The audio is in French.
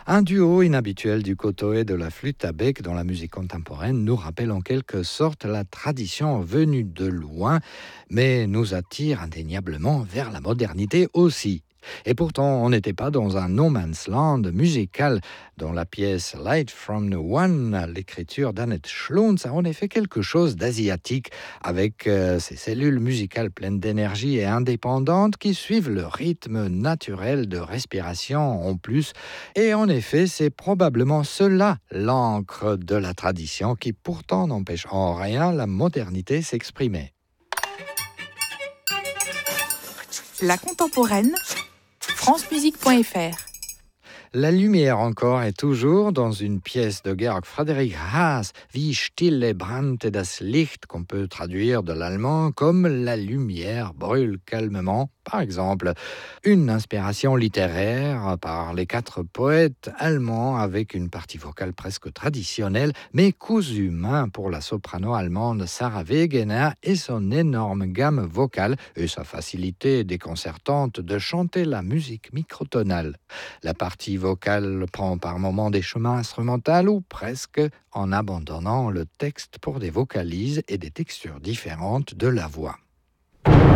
Un duo inhabituel du koto et de la flûte à bec dans la musique contemporaine nous rappelle en quelque sorte la tradition venue de loin, mais nous attire indéniablement vers la modernité aussi. Et pourtant, on n'était pas dans un no man's land musical. Dans la pièce Light from the One, l'écriture d'Annette Schluntz a en effet quelque chose d'asiatique, avec ses cellules musicales pleines d'énergie et indépendantes qui suivent le rythme naturel de respiration en plus. Et en effet, c'est probablement cela, l'encre de la tradition, qui pourtant n'empêche en rien la modernité s'exprimer. La contemporaine, francemusique.fr. La lumière encore est toujours dans une pièce de Georg Friedrich Haas, Wie stille brannte das Licht, qu'on peut traduire de l'allemand comme La lumière brûle calmement, par exemple. Une inspiration littéraire par les 4 poètes allemands avec une partie vocale presque traditionnelle, mais cousue main pour la soprano allemande Sarah Wegener et son énorme gamme vocale et sa facilité déconcertante de chanter la musique microtonale. La partie vocale prend par moments des chemins instrumentaux ou presque en abandonnant le texte pour des vocalises et des textures différentes de la voix.